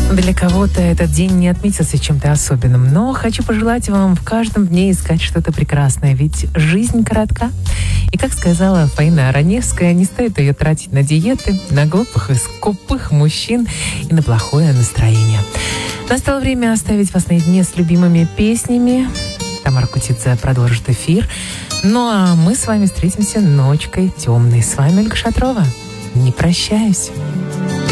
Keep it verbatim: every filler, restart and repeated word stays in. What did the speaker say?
Для кого-то этот день не отметился чем-то особенным, но хочу пожелать вам в каждом дне искать что-то прекрасное, ведь жизнь коротка. И, как сказала Фаина Раневская, не стоит ее тратить на диеты, на глупых и скупых мужчин и на плохое настроение. Настало время оставить вас наедине с любимыми песнями. Тамара Кутидзе продолжит эфир. Ну а мы с вами встретимся ночкой темной. С вами Ольга Шатрова. Не прощаюсь.